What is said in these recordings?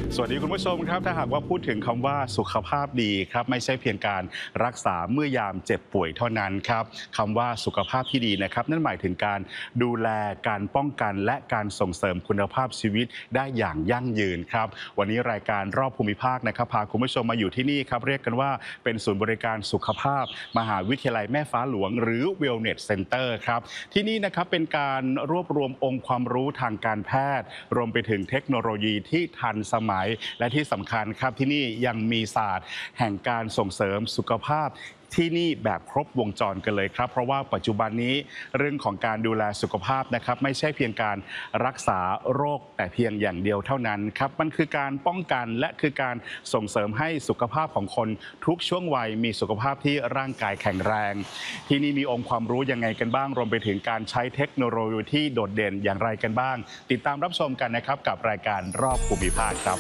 สวัสดีคุณผู้ชมครับถ้าหากว่าพูดถึงคำว่าสุขภาพดีครับไม่ใช่เพียงการรักษาเมื่อยามเจ็บป่วยเท่านั้นครับคำว่าสุขภาพที่ดีนะครับนั่นหมายถึงการดูแลการป้องกันและการส่งเสริมคุณภาพชีวิตได้อย่างยั่งยืนครับวันนี้รายการรอบภูมิภาคนะครับพาคุณผู้ชมมาอยู่ที่นี่ครับเรียกกันว่าเป็นศูนย์บริการสุขภาพมหาวิทยาลัยแม่ฟ้าหลวงหรือ Wellness Center ครับที่นี่นะครับเป็นการรวบรวมองค์ความรู้ทางการแพทย์รวมไปถึงเทคโนโลยีที่ทันสมัยและที่สำคัญครับที่นี่ยังมีศาสตร์แห่งการส่งเสริมสุขภาพที่นี่แบบครบวงจรกันเลยครับเพราะว่าปัจจุบันนี้เรื่องของการดูแลสุขภาพนะครับไม่ใช่เพียงการรักษาโรคแต่เพียงอย่างเดียวเท่านั้นครับมันคือการป้องกันและคือการส่งเสริมให้สุขภาพของคนทุกช่วงวัยมีสุขภาพที่ร่างกายแข็งแรงที่นี่มีองค์ความรู้ยังไงกันบ้างรวมไปถึงการใช้เทคโนโลยีที่โดดเด่นอย่างไรกันบ้างติดตามรับชมกันนะครับกับรายการรอบภูมิภาคครับ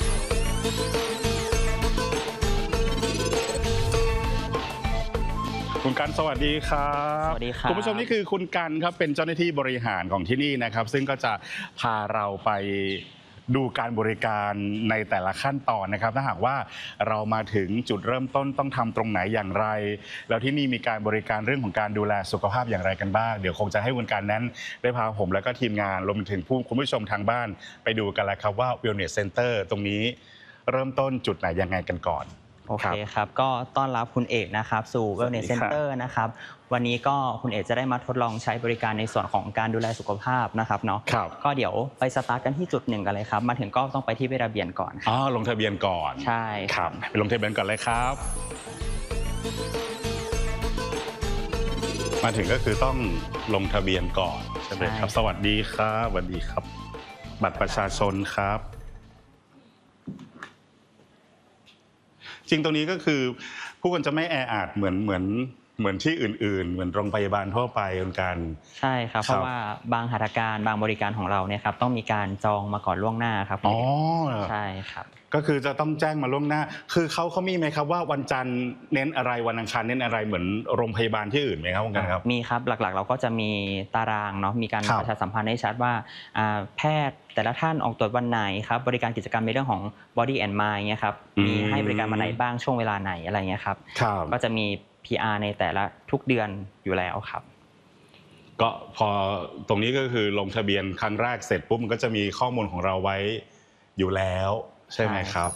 คุณกันสวัสดีครับสวัสดีครับคุณผู้ชมนี่คือคุณกันครับเป็นเจ้าหน้าที่บริหารของที่นี่นะครับซึ่งก็จะพาเราไปดูการบริการในแต่ละขั้นตอนนะครับถ้าหากว่าเรามาถึงจุดเริ่มต้นต้องทำตรงไหนอย่างไรแล้วที่นี่มีการบริการเรื่องของการดูแลสุขภาพอย่างไรกันบ้างเดี๋ยวคงจะให้คุณกันนั้นได้พาผมและก็ทีมงานรวมถึงคุณผู้ชมทางบ้านไปดูกันแล้วครับว่า Wellness Center ตรงนี้เริ่มต้นจุดไหนยังไงกันก่อนโอเคครับก็ต้อนรับคุณเอกนะครับสู่ Wellness Center นะครับวันนี้ก็คุณเอกจะได้มาทดลองใช้บริการในส่วนของการดูแลสุขภาพนะครับเนาะก็เดี๋ยวไปสตาร์ทกันที่จุดหนึ่งกันเลยครับมาถึงก็ต้องไปที่เวทระเบียนก่อนลงทะเบียนก่อนใช่ครับไปลงทะเบียนก่อนเลยครับมาถึงก็คือต้องลงทะเบียนก่อนใช่ไหมครับสวัสดีครับสวัสดีครับบัตรประชาชนครับจริงตรงนี้ก็คือผู้คนจะไม่แออัดเหมือนที่อื่นๆเหมือนโรงพยาบาลทั่วไปกันใช่ครับเพราะว่าบางหัตถการบางบริการของเราเนี่ยครับต้องมีการจองมาก่อนล่วงหน้าครับใช่ครับก็คือจะต้องแจ้งมาล่วงหน้าคือเขามีไหมครับว่าวันจันทร์เน้นอะไรวันอังคารเน้นอะไรเหมือนโรงพยาบาลที่อื่นไหมครับคุณกันครับมีครับหลักๆเราก็จะมีตารางเนาะมีการประชาสัมพันธ์ให้ชัดว่าแพทย์แต่ละท่านออกตรวจวันไหนครับบริการกิจกรรมในเรื่องของ body and mind เนี่ยครับมีให้บริการมาไหนบ้างช่วงเวลาไหนอะไรเงี้ยครับก็จะมี PR ในแต่ละทุกเดือนอยู่แล้วครับก็พอตรงนี้ก็คือลงทะเบียนครั้งแรกเสร็จปุ๊บมันก็จะมีข้อมูลของเราไว้อยู่แล้วใช่ไหมครับ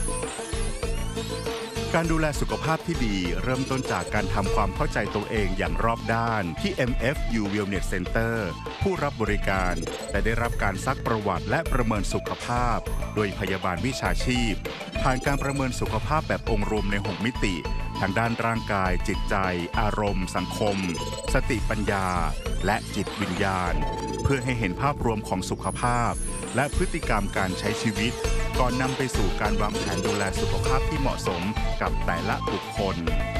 การดูแลสุขภาพที่ดีเริ่มต้นจากการทำความเข้าใจตัวเองอย่างรอบด้านที่ MFU Wellness Center ผู้รับบริการแต่ได้รับการซักประวัติและประเมินสุขภาพโดยพยาบาลวิชาชีพผ่านการประเมินสุขภาพแบบองค์รวมใน6มิติทางด้านร่างกายจิตใจอารมณ์สังคมสติปัญญาและจิตวิญญาณเพื่อให้เห็นภาพรวมของสุขภาพและพฤติกรรมการใช้ชีวิตก่อนนำไปสู่การวางแผนดูแลสุขภาพที่เหมาะสมกับแต่ละบุคคล